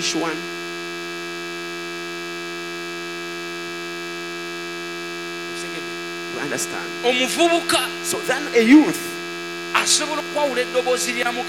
one. You understand? Omuvubuka So then a youth asobola okwawula eddoboozi lya